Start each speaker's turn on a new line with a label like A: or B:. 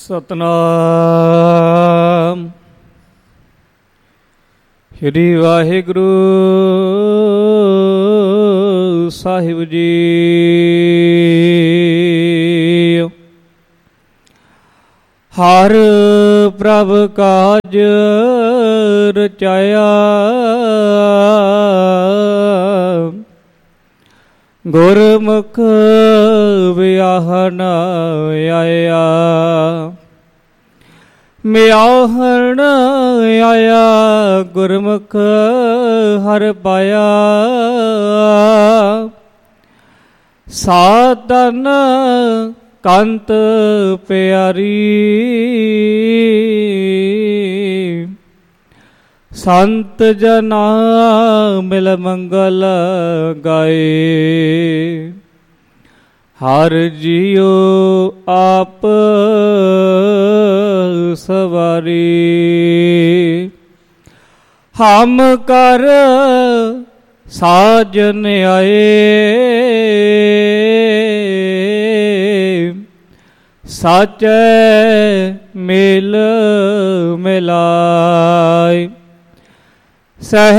A: ਸਤਨਾਮ। ਸ੍ਰੀ ਵਾਹਿਗੁਰੂ ਸਾਹਿਬ ਜੀ। ਹਰ ਪ੍ਰਭ ਕਾਜ ਰਚਾਇਆ, ਗੁਰਮੁਖ ਵਿਆਹਣ ਆਇਆ। ਵਿਆਹਣ ਆਇਆ ਗੁਰਮੁਖ ਹਰ ਪਾਇਆ। ਸਾਧਨ ਕੰਤ ਪਿਆਰੀ, ਸੰਤ ਜਨਾ ਮਿਲ ਮੰਗਲ ਗਾਏ। ਹਰ ਜੀਉ ਆਪ ਸਵਾਰੀ, ਹਮ ਕਰ ਸਾਜਨ ਆਏ। ਸਾਚੈ ਮੇਲ ਮਿਲਾਏ। ਸਹਿ